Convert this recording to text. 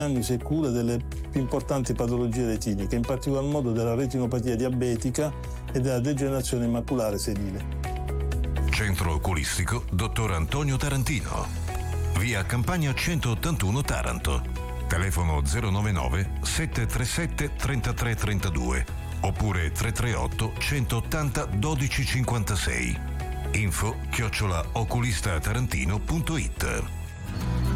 diagnosi e cura delle più importanti patologie retiniche, in particolar modo della retinopatia diabetica e della degenerazione maculare senile. Centro Oculistico Dottor Antonio Tarantino, via Campagna 181 Taranto, telefono 099 737 3332 oppure 338 180 1256. info@oculistatarantino.it.